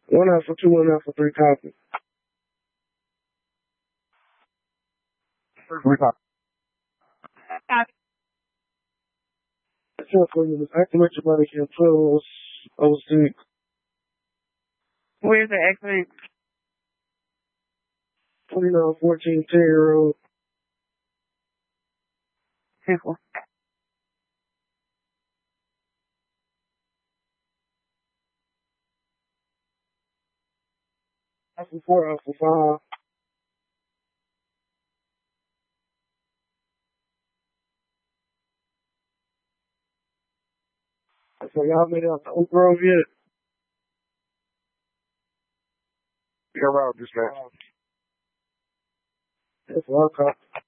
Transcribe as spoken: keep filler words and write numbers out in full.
One out for two, one out for three copies. Three copies. Activate your body can twelve oh six. Where's the accident? twenty-nine fourteen ten year old. Simple. Alpha four, Alpha five. So y'all made it out to Oak Grove yet? You're right, dispatch. That's what I caught.